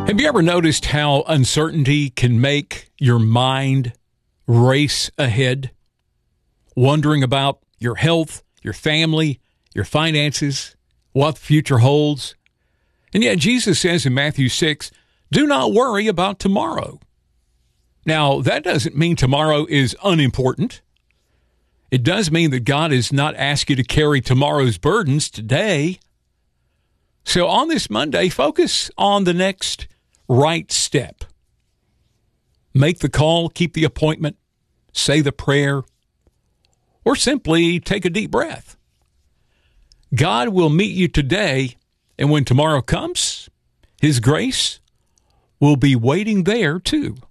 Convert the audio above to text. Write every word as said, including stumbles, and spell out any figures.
Have you ever noticed how uncertainty can make your mind race ahead, wondering about your health, your family, your finances, what the future holds? And yet Jesus says in Matthew six, do not worry about tomorrow. Now, that doesn't mean tomorrow is unimportant. It does mean that God has not asked you to carry tomorrow's burdens today. So on this Monday, focus on the next right step. Make the call, keep the appointment, say the prayer, or simply take a deep breath. God will meet you today, and when tomorrow comes, His grace will be waiting there too.